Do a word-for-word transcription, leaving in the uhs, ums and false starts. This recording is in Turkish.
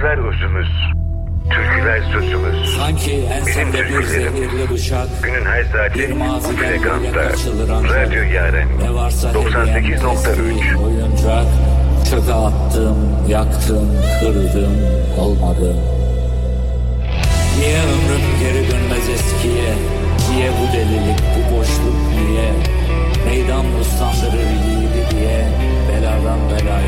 Sözler özümüz, türküler sözümüz. Sanki ensemde bir zehirli bıçak, günün her saati bir bu maziden böyle frekansta. kaçılır ancak. Radyo Yaren Ne varsa doksan sekiz nokta hediyem üç. kestiğim oyuncak. Çöpe attım, yaktım, kırdım, olmadı. Niye ömrüm geri dönmez eskiye? Niye bu delilik, bu boşluk niye? Meydan uslandırır yiğidi diye beladan belaya.